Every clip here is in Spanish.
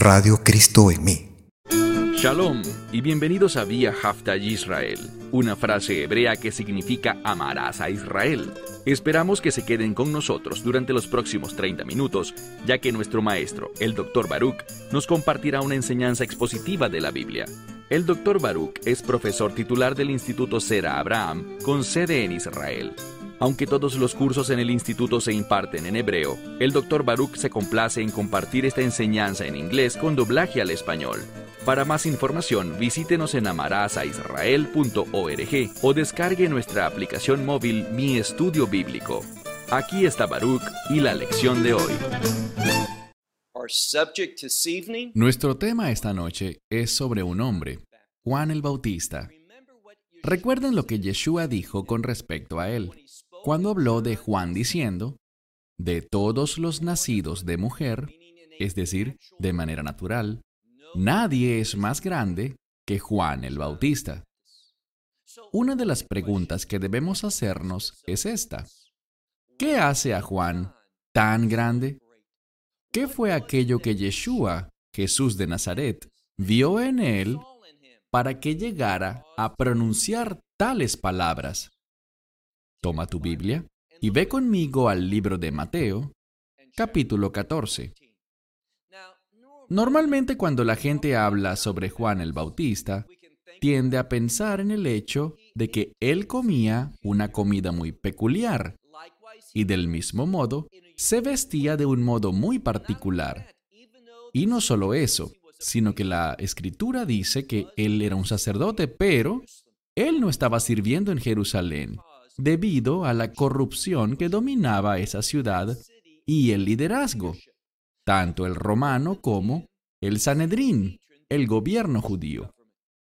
Radio Cristo en mí. Shalom y bienvenidos a Vía Hafta Yisrael, una frase hebrea que significa amarás a Israel. Esperamos que se queden con nosotros durante los próximos 30 minutos, ya que nuestro maestro, el Dr. Baruch, nos compartirá una enseñanza expositiva de la Biblia. El Dr. Baruch es profesor titular del Instituto Zera Abraham, con sede en Israel. Aunque todos los cursos en el instituto se imparten en hebreo, el Dr. Baruch se complace en compartir esta enseñanza en inglés con doblaje al español. Para más información, visítenos en amarasaisrael.org o descargue nuestra aplicación móvil Mi Estudio Bíblico. Aquí está Baruch y la lección de hoy. Nuestro tema esta noche es sobre un hombre, Juan el Bautista. Recuerden lo que Yeshua dijo con respecto a él, cuando habló de Juan diciendo, de todos los nacidos de mujer, es decir, de manera natural, nadie es más grande que Juan el Bautista. Una de las preguntas que debemos hacernos es esta: ¿qué hace a Juan tan grande? ¿Qué fue aquello que Yeshua, Jesús de Nazaret, vio en él para que llegara a pronunciar tales palabras? Toma tu Biblia y ve conmigo al libro de Mateo, capítulo 14. Normalmente cuando la gente habla sobre Juan el Bautista, tiende a pensar en el hecho de que él comía una comida muy peculiar y del mismo modo se vestía de un modo muy particular. Y no solo eso, sino que la Escritura dice que él era un sacerdote, pero él no estaba sirviendo en Jerusalén debido a la corrupción que dominaba esa ciudad y el liderazgo, tanto el romano como el Sanedrín, el gobierno judío.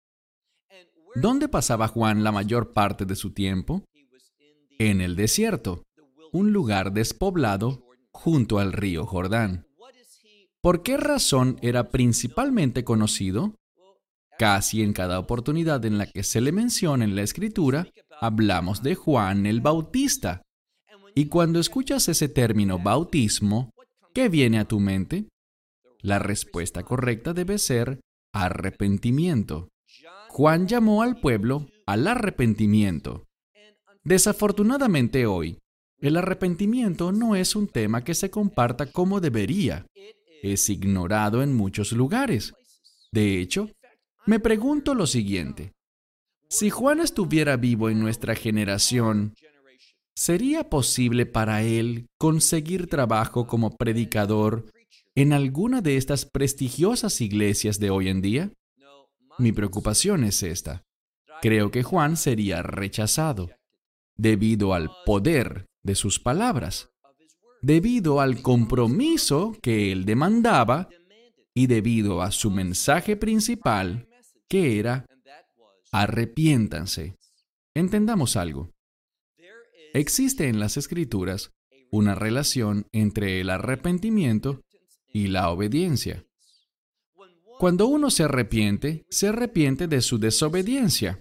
¿Dónde pasaba Juan la mayor parte de su tiempo? En el desierto, un lugar despoblado junto al río Jordán. ¿Por qué razón era principalmente conocido? Casi en cada oportunidad en la que se le menciona en la Escritura, hablamos de Juan el Bautista. Y cuando escuchas ese término bautismo, ¿qué viene a tu mente? La respuesta correcta debe ser arrepentimiento. Juan llamó al pueblo al arrepentimiento. Desafortunadamente hoy, el arrepentimiento no es un tema que se comparta como debería. Es ignorado en muchos lugares. De hecho, me pregunto lo siguiente: si Juan estuviera vivo en nuestra generación, ¿sería posible para él conseguir trabajo como predicador en alguna de estas prestigiosas iglesias de hoy en día? Mi preocupación es esta. Creo que Juan sería rechazado debido al poder de sus palabras, debido al compromiso que él demandaba y debido a su mensaje principal, que era: arrepiéntanse. Entendamos algo. Existe en las Escrituras una relación entre el arrepentimiento y la obediencia. Cuando uno se arrepiente de su desobediencia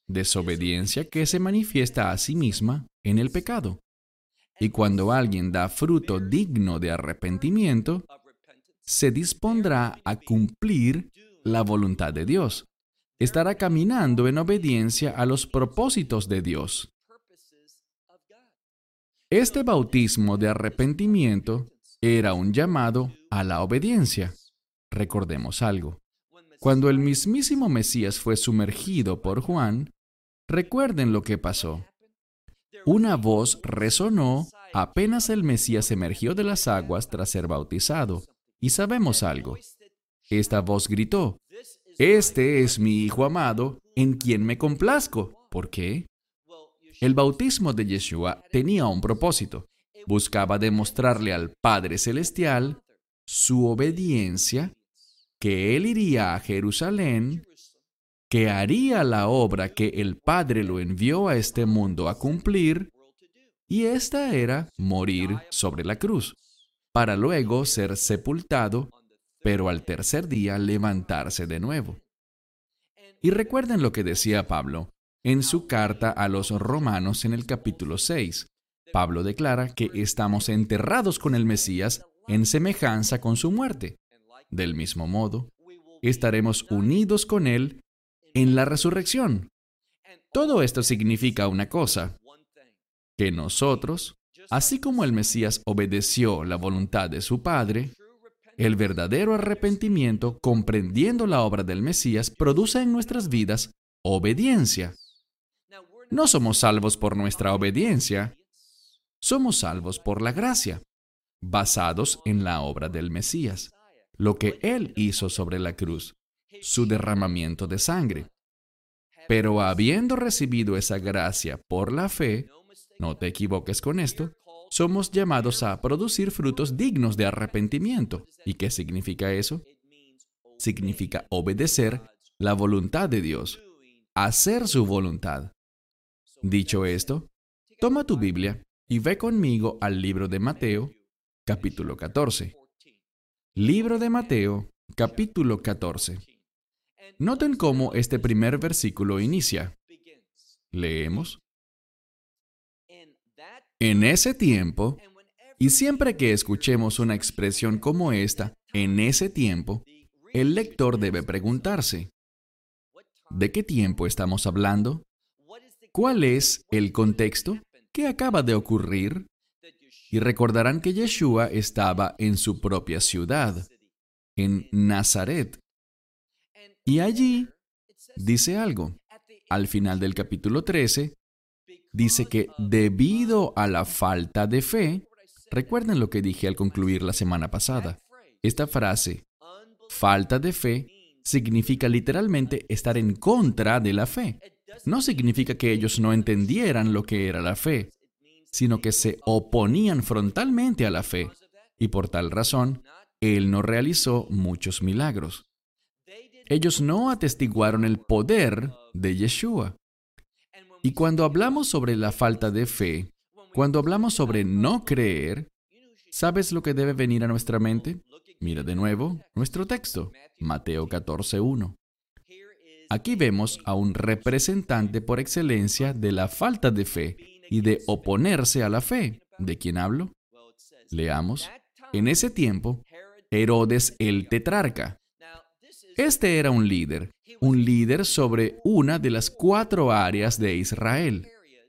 que se manifiesta a sí misma en el pecado. Y cuando alguien da fruto digno de arrepentimiento, se dispondrá a cumplir la voluntad de Dios. Estará caminando en obediencia a los propósitos de Dios. Este bautismo de arrepentimiento era un llamado a la obediencia. Recordemos algo. Cuando el mismísimo Mesías fue sumergido por Juan, recuerden lo que pasó. Una voz resonó apenas el Mesías emergió de las aguas tras ser bautizado. Y sabemos algo. Esta voz gritó: «Este es mi Hijo amado, en quien me complazco». ¿Por qué? El bautismo de Yeshua tenía un propósito. Buscaba demostrarle al Padre Celestial su obediencia, que Él iría a Jerusalén, que haría la obra que el Padre lo envió a este mundo a cumplir, y esta era morir sobre la cruz, para luego ser sepultado, pero al tercer día levantarse de nuevo. Y recuerden lo que decía Pablo en su carta a los Romanos en el capítulo 6. Pablo declara que estamos enterrados con el Mesías en semejanza con su muerte. Del mismo modo, estaremos unidos con Él en la resurrección. Todo esto significa una cosa, que nosotros, así como el Mesías obedeció la voluntad de su Padre, el verdadero arrepentimiento, comprendiendo la obra del Mesías, produce en nuestras vidas obediencia. No somos salvos por nuestra obediencia, somos salvos por la gracia, basados en la obra del Mesías, lo que Él hizo sobre la cruz, su derramamiento de sangre. Pero habiendo recibido esa gracia por la fe, no te equivoques con esto, somos llamados a producir frutos dignos de arrepentimiento. ¿Y qué significa eso? Significa obedecer la voluntad de Dios, hacer su voluntad. Dicho esto, toma tu Biblia y ve conmigo al libro de Mateo, capítulo 14. Libro de Mateo, capítulo 14. Noten cómo este primer versículo inicia. Leemos. En ese tiempo, y siempre que escuchemos una expresión como esta, en ese tiempo, el lector debe preguntarse, ¿de qué tiempo estamos hablando? ¿Cuál es el contexto? ¿Qué acaba de ocurrir? Y recordarán que Yeshua estaba en su propia ciudad, en Nazaret. Y allí dice algo. Al final del capítulo 13, dice que debido a la falta de fe, recuerden lo que dije al concluir la semana pasada. Esta frase, falta de fe, significa literalmente estar en contra de la fe. No significa que ellos no entendieran lo que era la fe, sino que se oponían frontalmente a la fe, y por tal razón, Él no realizó muchos milagros. Ellos no atestiguaron el poder de Yeshua. Y cuando hablamos sobre la falta de fe, cuando hablamos sobre no creer, ¿sabes lo que debe venir a nuestra mente? Mira de nuevo nuestro texto, Mateo 14:1. Aquí vemos a un representante por excelencia de la falta de fe y de oponerse a la fe. ¿De quién hablo? Leamos. En ese tiempo, Herodes el tetrarca. Este era un líder sobre una de las 4 áreas de Israel.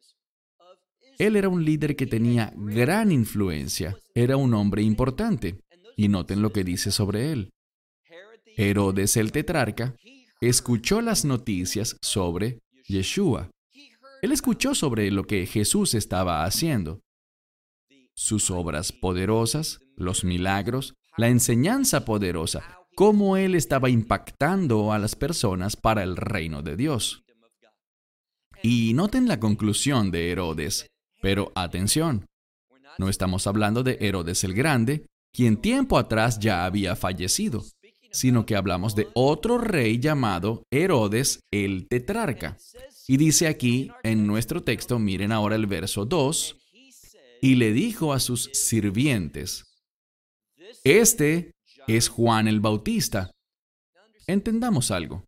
Él era un líder que tenía gran influencia, era un hombre importante. Y noten lo que dice sobre él. Herodes el tetrarca escuchó las noticias sobre Yeshua. Él escuchó sobre lo que Jesús estaba haciendo. Sus obras poderosas, los milagros, la enseñanza poderosa, cómo Él estaba impactando a las personas para el reino de Dios. Y noten la conclusión de Herodes. Pero atención, no estamos hablando de Herodes el Grande, quien tiempo atrás ya había fallecido, sino que hablamos de otro rey llamado Herodes el Tetrarca. Y dice aquí en nuestro texto, miren ahora el verso 2, y le dijo a sus sirvientes, este es Juan el Bautista. Entendamos algo.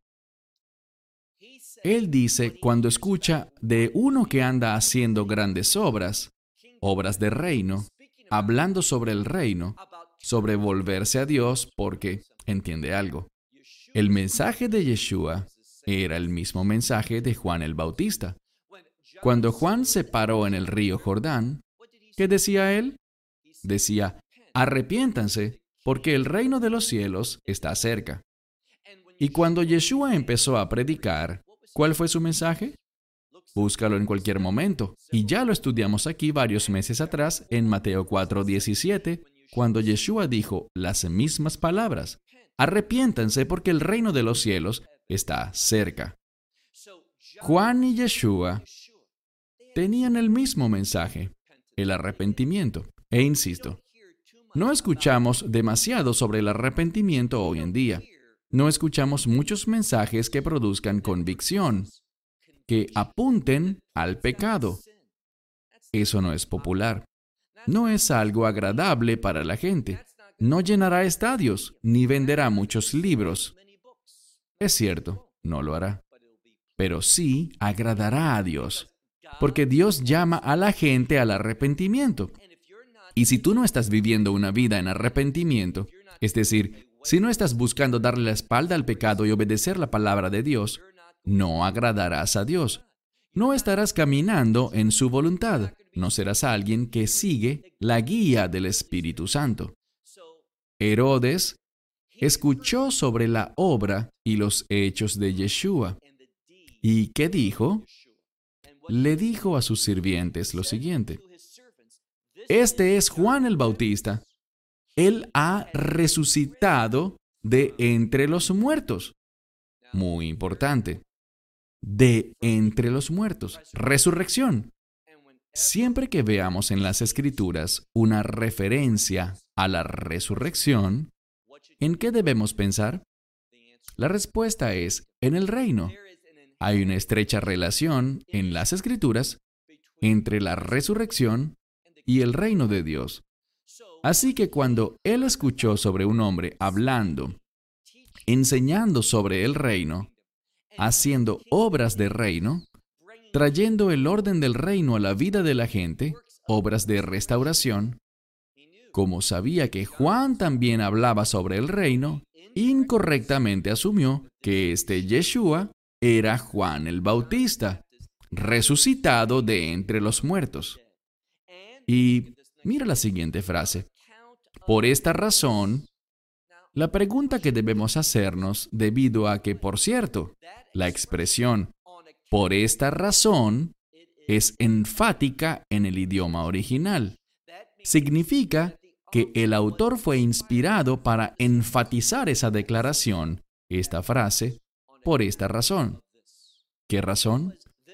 Él dice, cuando escucha de uno que anda haciendo grandes obras de reino, hablando sobre el reino, sobre volverse a Dios, porque entiende algo. El mensaje de Yeshua era el mismo mensaje de Juan el Bautista. Cuando Juan se paró en el río Jordán, ¿qué decía él? Decía, arrepiéntanse, porque el reino de los cielos está cerca. Y cuando Yeshua empezó a predicar, ¿cuál fue su mensaje? Búscalo en cualquier momento. Y ya lo estudiamos aquí varios meses atrás en Mateo 4:17, cuando Yeshua dijo las mismas palabras. Arrepiéntanse porque el reino de los cielos está cerca. Juan y Yeshua tenían el mismo mensaje, el arrepentimiento. E insisto, no escuchamos demasiado sobre el arrepentimiento hoy en día. No escuchamos muchos mensajes que produzcan convicción, que apunten al pecado. Eso no es popular. No es algo agradable para la gente. No llenará estadios, ni venderá muchos libros. Es cierto, no lo hará. Pero sí agradará a Dios, porque Dios llama a la gente al arrepentimiento. Y si tú no estás viviendo una vida en arrepentimiento, es decir, Si no estás buscando darle la espalda al pecado y obedecer la palabra de Dios, no agradarás a Dios. No estarás caminando en su voluntad. No serás alguien que sigue la guía del Espíritu Santo. Herodes escuchó sobre la obra y los hechos de Yeshua. ¿Y qué dijo? Le dijo a sus sirvientes lo siguiente: este es Juan el Bautista. Él ha resucitado de entre los muertos. Muy importante. De entre los muertos. Resurrección. Siempre que veamos en las Escrituras una referencia a la resurrección, ¿en qué debemos pensar? La respuesta es en el reino. Hay una estrecha relación en las Escrituras entre la resurrección y el reino de Dios. Así que cuando él escuchó sobre un hombre hablando, enseñando sobre el reino, haciendo obras de reino, trayendo el orden del reino a la vida de la gente, obras de restauración, como sabía que Juan también hablaba sobre el reino, incorrectamente asumió que este Yeshua era Juan el Bautista, resucitado de entre los muertos. Y mira la siguiente frase. Por esta razón, la pregunta que debemos hacernos, debido a que, por cierto, la expresión por esta razón es enfática en el idioma original. Significa que el autor fue inspirado para enfatizar esa declaración, esta frase, por esta razón. ¿Qué razón?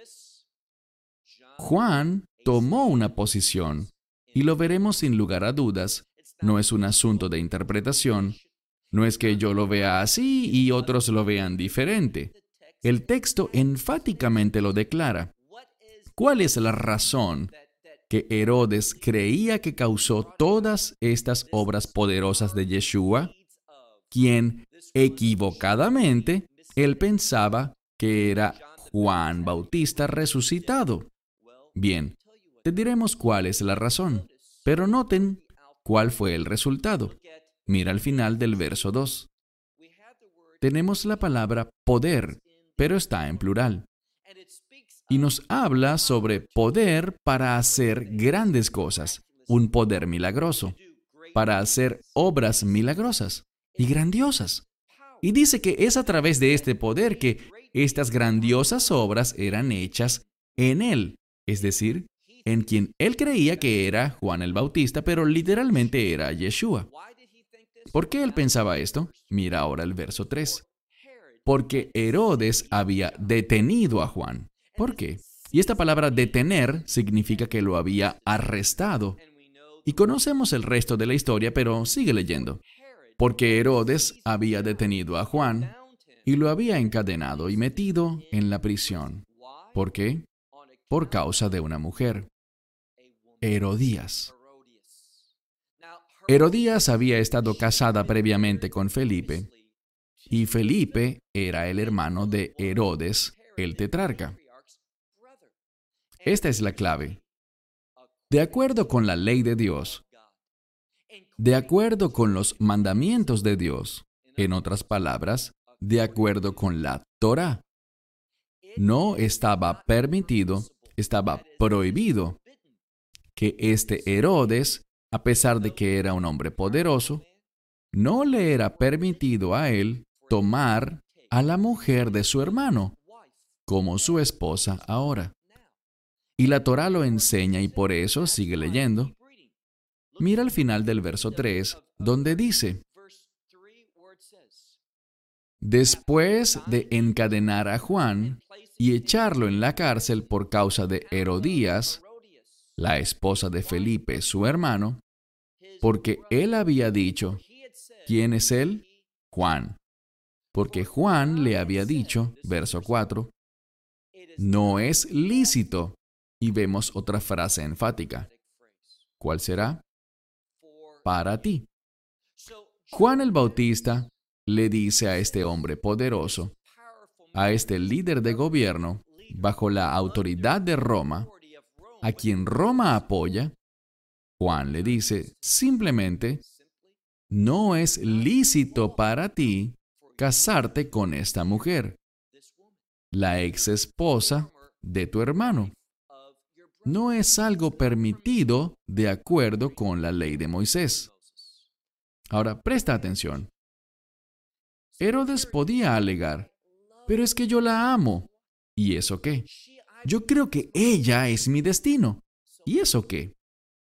Juan tomó una posición, y lo veremos sin lugar a dudas. No es un asunto de interpretación. No es que yo lo vea así y otros lo vean diferente. El texto enfáticamente lo declara. ¿Cuál es la razón que Herodes creía que causó todas estas obras poderosas de Yeshua? Quien, equivocadamente, él pensaba que era Juan Bautista resucitado. Bien, te diremos cuál es la razón, pero noten cuál fue el resultado. Mira al final del verso 2. Tenemos la palabra poder, pero está en plural. Y nos habla sobre poder para hacer grandes cosas, un poder milagroso, para hacer obras milagrosas y grandiosas. Y dice que es a través de este poder que estas grandiosas obras eran hechas en él, es decir, en quien él creía que era Juan el Bautista, pero literalmente era Yeshua. ¿Por qué él pensaba esto? Mira ahora el verso 3. Porque Herodes había detenido a Juan. ¿Por qué? Y esta palabra detener significa que lo había arrestado. Y conocemos el resto de la historia, pero sigue leyendo. Porque Herodes había detenido a Juan y lo había encadenado y metido en la prisión. ¿Por qué? Por causa de una mujer, Herodías. Herodías había estado casada previamente con Felipe, y Felipe era el hermano de Herodes, el tetrarca. Esta es la clave. De acuerdo con la ley de Dios, de acuerdo con los mandamientos de Dios, en otras palabras, de acuerdo con la Torá, no estaba permitido, estaba prohibido que este Herodes, a pesar de que era un hombre poderoso, no le era permitido a él tomar a la mujer de su hermano como su esposa ahora. Y la Torá lo enseña y por eso sigue leyendo. Mira al final del verso 3, donde dice: después de encadenar a Juan y echarlo en la cárcel por causa de Herodías, la esposa de Felipe, su hermano, porque él había dicho, ¿quién es él? Juan. Porque Juan le había dicho, verso 4, no es lícito. Y vemos otra frase enfática. ¿Cuál será? Para ti. Juan el Bautista le dice a este hombre poderoso, a este líder de gobierno, bajo la autoridad de Roma, a quien Roma apoya, Juan le dice simplemente, no es lícito para ti casarte con esta mujer, la ex esposa de tu hermano. No es algo permitido de acuerdo con la ley de Moisés. Ahora, presta atención. Herodes podía alegar, pero es que yo la amo. ¿Y eso qué? Yo creo que ella es mi destino. ¿Y eso qué?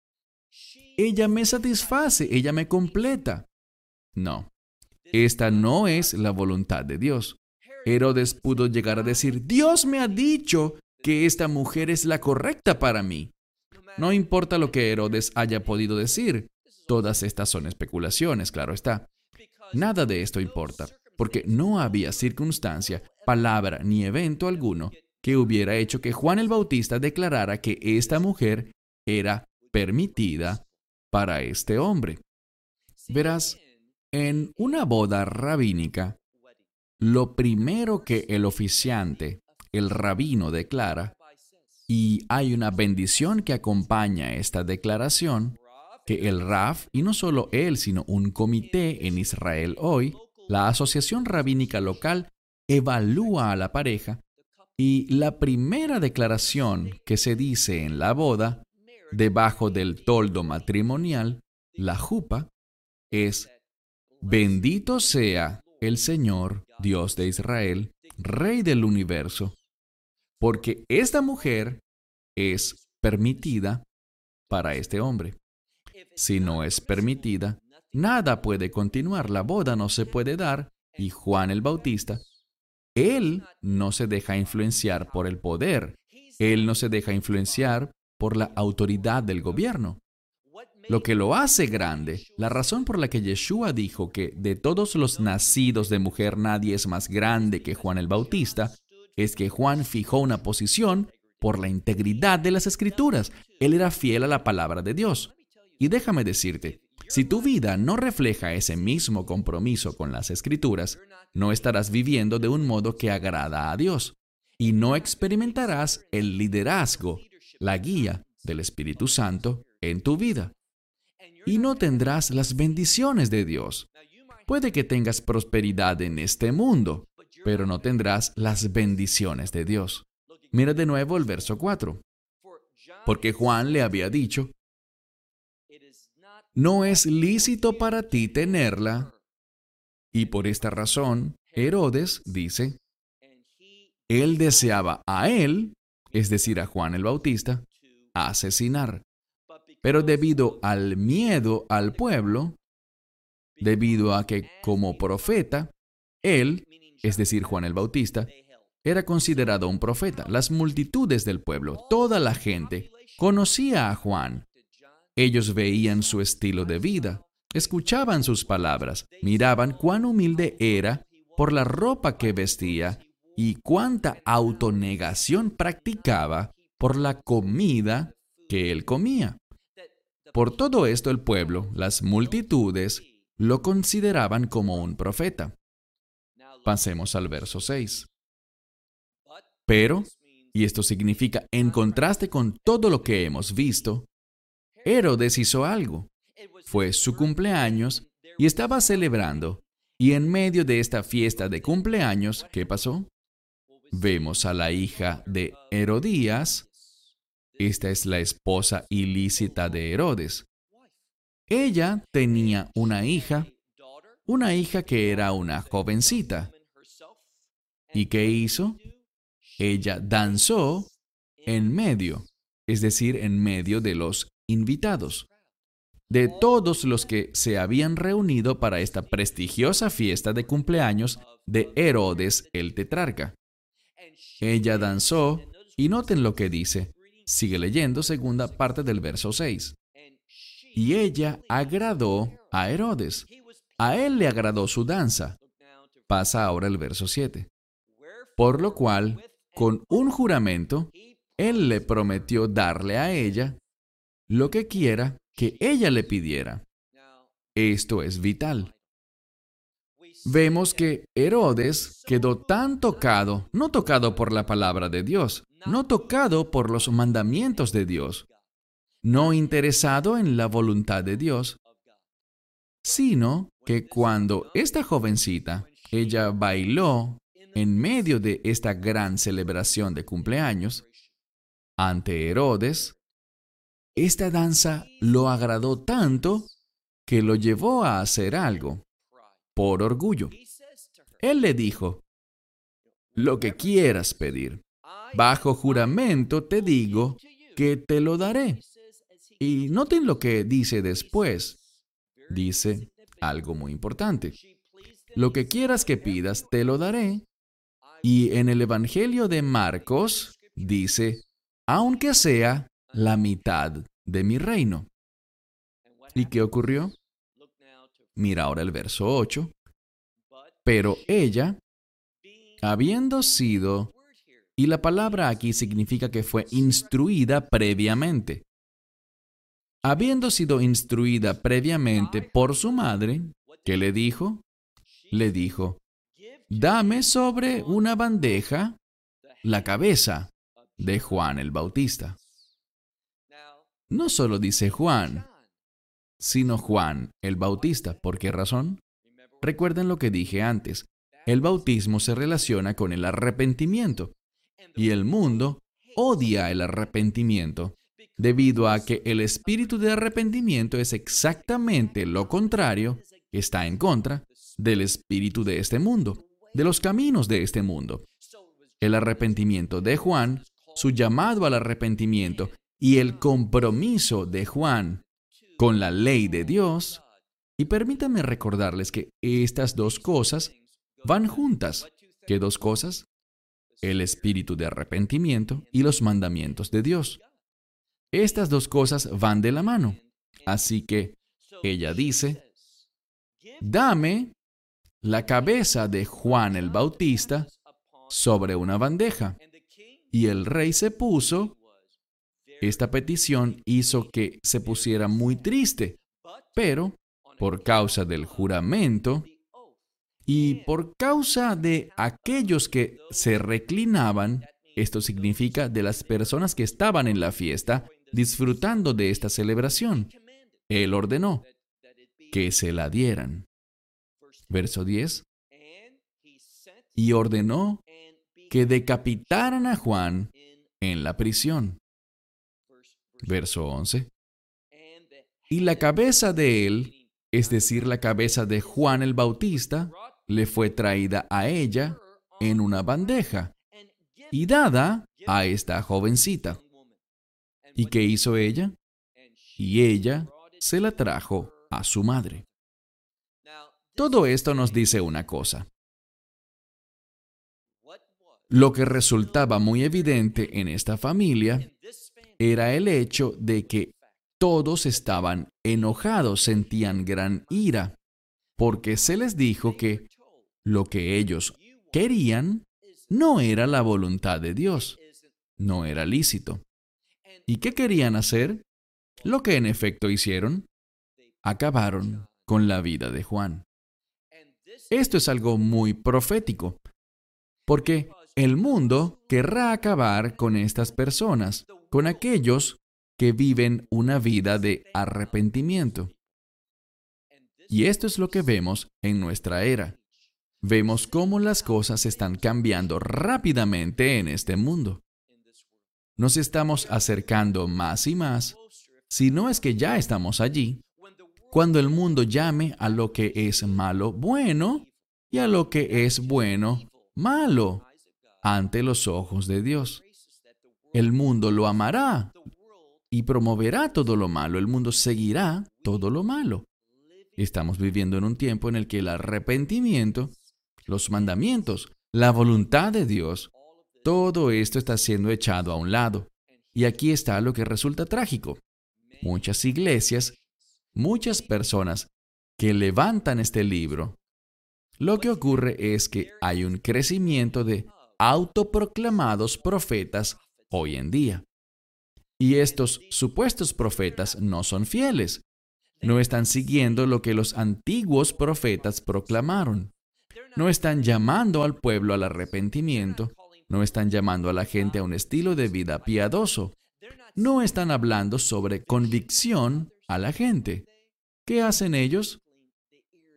Ella me satisface, ella me completa. No, esta no es la voluntad de Dios. Herodes pudo llegar a decir, Dios me ha dicho que esta mujer es la correcta para mí. No importa lo que Herodes haya podido decir. Todas estas son especulaciones, claro está. Nada de esto importa, porque no había circunstancia, palabra ni evento alguno que hubiera hecho que Juan el Bautista declarara que esta mujer era permitida para este hombre. Verás, en una boda rabínica, lo primero que el oficiante, el rabino, declara, y hay una bendición que acompaña esta declaración, que el Rav, y no solo él, sino un comité en Israel hoy, la asociación rabínica local, evalúa a la pareja, y la primera declaración que se dice en la boda, debajo del toldo matrimonial, la jupa, es: bendito sea el Señor, Dios de Israel, Rey del universo, porque esta mujer es permitida para este hombre. Si no es permitida, nada puede continuar, la boda no se puede dar, y Juan el Bautista, él no se deja influenciar por el poder, él no se deja influenciar por la autoridad del gobierno. Lo que lo hace grande, la razón por la que Yeshua dijo que de todos los nacidos de mujer nadie es más grande que Juan el Bautista, es que Juan fijó una posición por la integridad de las Escrituras. Él era fiel a la palabra de Dios. Y déjame decirte, si tu vida no refleja ese mismo compromiso con las Escrituras, no estarás viviendo de un modo que agrada a Dios y no experimentarás el liderazgo, la guía del Espíritu Santo en tu vida. Y no tendrás las bendiciones de Dios. Puede que tengas prosperidad en este mundo, pero no tendrás las bendiciones de Dios. Mira de nuevo el verso 4. Porque Juan le había dicho, no es lícito para ti tenerla. Y por esta razón, Herodes dice, él deseaba a él, es decir, a Juan el Bautista, asesinar. Pero debido al miedo al pueblo, debido a que como profeta, él, es decir, Juan el Bautista, era considerado un profeta. Las multitudes del pueblo, toda la gente, conocía a Juan. Ellos veían su estilo de vida, escuchaban sus palabras, miraban cuán humilde era por la ropa que vestía y cuánta autonegación practicaba por la comida que él comía. Por todo esto el pueblo, las multitudes, lo consideraban como un profeta. Pasemos al verso 6. Pero, y esto significa, en contraste con todo lo que hemos visto, Herodes hizo algo. Fue su cumpleaños y estaba celebrando. Y en medio de esta fiesta de cumpleaños, ¿qué pasó? Vemos a la hija de Herodías. Esta es la esposa ilícita de Herodes. Ella tenía una hija que era una jovencita. ¿Y qué hizo? Ella danzó en medio, es decir, en medio de los invitados, de todos los que se habían reunido para esta prestigiosa fiesta de cumpleaños de Herodes el tetrarca. Ella danzó, y noten lo que dice. Sigue leyendo, segunda parte del verso 6. Y ella agradó a Herodes. A él le agradó su danza. Pasa ahora el verso 7. Por lo cual, con un juramento, él le prometió darle a ella lo que quiera que ella le pidiera. Esto es vital. Vemos que Herodes quedó tan tocado, no tocado por la palabra de Dios, no tocado por los mandamientos de Dios, no interesado en la voluntad de Dios, sino que cuando esta jovencita, ella bailó en medio de esta gran celebración de cumpleaños ante Herodes, esta danza lo agradó tanto que lo llevó a hacer algo por orgullo. Él le dijo, lo que quieras pedir, bajo juramento te digo que te lo daré. Y noten lo que dice después. Dice algo muy importante. Lo que quieras que pidas, te lo daré. Y en el Evangelio de Marcos dice, aunque sea la mitad de mi reino. ¿Y qué ocurrió? Mira ahora el verso 8. Pero ella, habiendo sido, y la palabra aquí significa que fue instruida previamente. Habiendo sido instruida previamente por su madre, ¿qué le dijo? Le dijo, dame sobre una bandeja la cabeza de Juan el Bautista. No solo dice Juan, sino Juan el Bautista. ¿Por qué razón? Recuerden lo que dije antes. El bautismo se relaciona con el arrepentimiento. Y el mundo odia el arrepentimiento, debido a que el espíritu de arrepentimiento es exactamente lo contrario, está en contra del espíritu de este mundo, de los caminos de este mundo. El arrepentimiento de Juan, su llamado al arrepentimiento y el compromiso de Juan con la ley de Dios. Y permítanme recordarles que estas dos cosas van juntas. ¿Qué dos cosas? El espíritu de arrepentimiento y los mandamientos de Dios. Estas dos cosas van de la mano. Así que ella dice, dame la cabeza de Juan el Bautista sobre una bandeja. Y el rey se puso. Esta petición hizo que se pusiera muy triste, pero por causa del juramento y por causa de aquellos que se reclinaban, esto significa de las personas que estaban en la fiesta disfrutando de esta celebración, él ordenó que se la dieran. Verso 10. Y ordenó que decapitaran a Juan en la prisión. Verso 11. Y la cabeza de él, es decir, la cabeza de Juan el Bautista, le fue traída a ella en una bandeja y dada a esta jovencita. ¿Y qué hizo ella? Y ella se la trajo a su madre. Todo esto nos dice una cosa. Lo que resultaba muy evidente en esta familia era el hecho de que todos estaban enojados, sentían gran ira, porque se les dijo que lo que ellos querían no era la voluntad de Dios, no era lícito. ¿Y qué querían hacer? Lo que en efecto hicieron, acabaron con la vida de Juan. Esto es algo muy profético, porque el mundo querrá acabar con estas personas, con aquellos que viven una vida de arrepentimiento. Y esto es lo que vemos en nuestra era. Vemos cómo las cosas están cambiando rápidamente en este mundo. Nos estamos acercando más y más, si no es que ya estamos allí, cuando el mundo llame a lo que es malo bueno y a lo que es bueno malo ante los ojos de Dios. El mundo lo amará y promoverá todo lo malo. El mundo seguirá todo lo malo. Estamos viviendo en un tiempo en el que el arrepentimiento, los mandamientos, la voluntad de Dios, todo esto está siendo echado a un lado. Y aquí está lo que resulta trágico. Muchas iglesias, muchas personas que levantan este libro, lo que ocurre es que hay un crecimiento de autoproclamados profetas hoy en día. Y estos supuestos profetas no son fieles. No están siguiendo lo que los antiguos profetas proclamaron. No están llamando al pueblo al arrepentimiento. No están llamando a la gente a un estilo de vida piadoso. No están hablando sobre convicción a la gente. ¿Qué hacen ellos?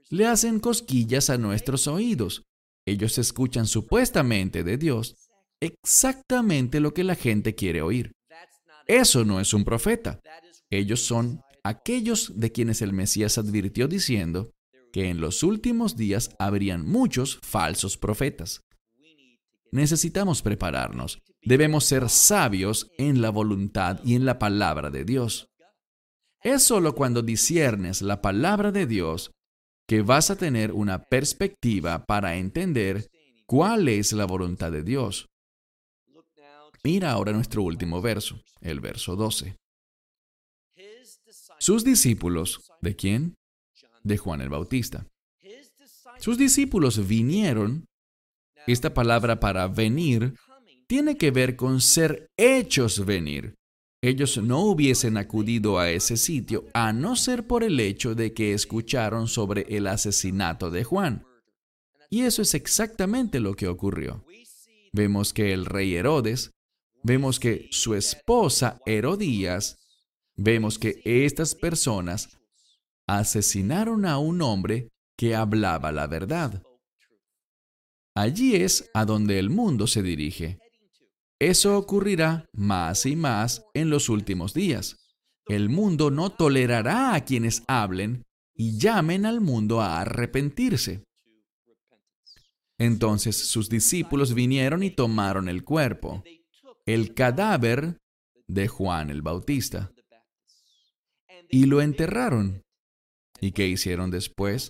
le hacen cosquillas a nuestros oídos. Ellos escuchan supuestamente de Dios exactamente lo que la gente quiere oír. Eso no es un profeta. Ellos son aquellos de quienes el Mesías advirtió diciendo que en los últimos días habrían muchos falsos profetas. Necesitamos prepararnos. Debemos ser sabios en la voluntad y en la palabra de Dios. Es solo cuando disciernes la palabra de Dios que vas a tener una perspectiva para entender cuál es la voluntad de Dios. Mira ahora nuestro último verso, el verso 12. Sus discípulos, ¿de quién? De Juan el Bautista. Sus discípulos vinieron. Esta palabra para venir tiene que ver con ser hechos venir. Ellos no hubiesen acudido a ese sitio a no ser por el hecho de que escucharon sobre el asesinato de Juan. Y eso es exactamente lo que ocurrió. Vemos que el rey Herodes, vemos que su esposa Herodías, vemos que estas personas asesinaron a un hombre que hablaba la verdad. Allí es a donde el mundo se dirige. Eso ocurrirá más y más en los últimos días. El mundo no tolerará a quienes hablen y llamen al mundo a arrepentirse. Entonces sus discípulos vinieron y tomaron el cuerpo, el cadáver de Juan el Bautista, y lo enterraron. ¿Y qué hicieron después?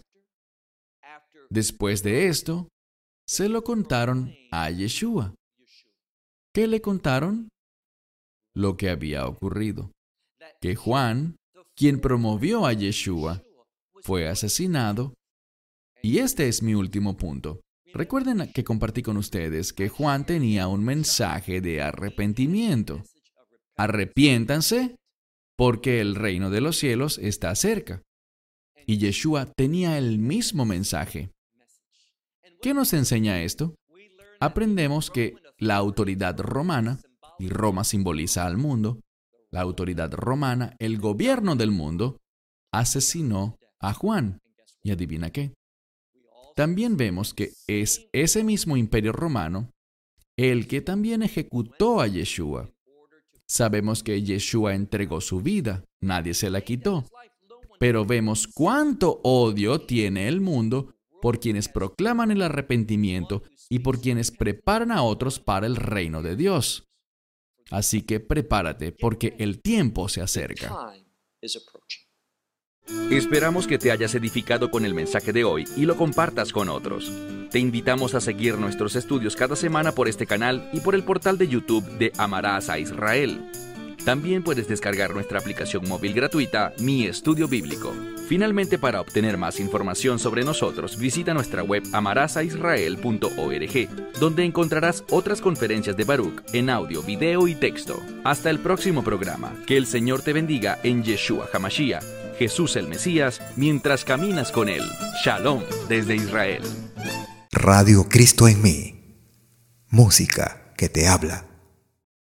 Después de esto, se lo contaron a Yeshua. ¿Qué le contaron? Lo que había ocurrido. Que Juan, quien promovió a Yeshua, fue asesinado. Y este es mi último punto. Recuerden que compartí con ustedes que Juan tenía un mensaje de arrepentimiento. Arrepiéntanse porque el reino de los cielos está cerca. Y Yeshua tenía el mismo mensaje. ¿Qué nos enseña esto? Aprendemos que la autoridad romana, y Roma simboliza al mundo, la autoridad romana, el gobierno del mundo, asesinó a Juan. ¿Y adivina qué? También vemos que es ese mismo imperio romano el que también ejecutó a Yeshua. Sabemos que Yeshua entregó su vida, nadie se la quitó. Pero vemos cuánto odio tiene el mundo por quienes proclaman el arrepentimiento y por quienes preparan a otros para el reino de Dios. Así que prepárate, porque el tiempo se acerca. Esperamos que te hayas edificado con el mensaje de hoy y lo compartas con otros. Te invitamos a seguir nuestros estudios cada semana por este canal y por el portal de YouTube de Amarás a Israel. También puedes descargar nuestra aplicación móvil gratuita, Mi Estudio Bíblico. Finalmente, para obtener más información sobre nosotros, visita nuestra web amarasaisrael.org, donde encontrarás otras conferencias de Baruch en audio, video y texto. Hasta el próximo programa. Que el Señor te bendiga en Yeshua HaMashiach, Jesús el Mesías, mientras caminas con Él. Shalom desde Israel. Radio Cristo en mí. Música que te habla.